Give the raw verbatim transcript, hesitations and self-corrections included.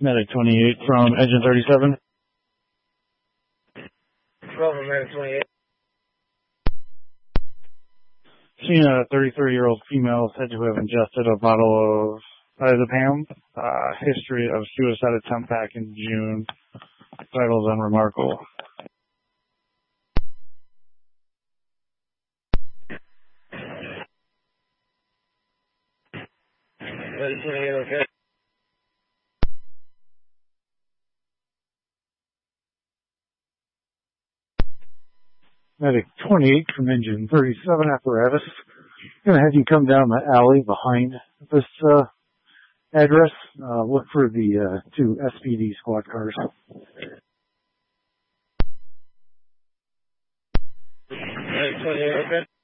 Medic twenty-eight from Engine thirty-seven. twelve from Medic twenty-eight. Seen a thirty-three-year-old female said to have ingested a bottle of diazepam. Uh, history of suicide attempt back in June. Vitals unremarkable. Medic twenty-eight, okay. Medic twenty-eight from Engine thirty-seven apparatus. Gonna have you come down the alley behind this uh, address. Uh, look for the uh, two S P D squad cars. Medic twenty-eight, okay.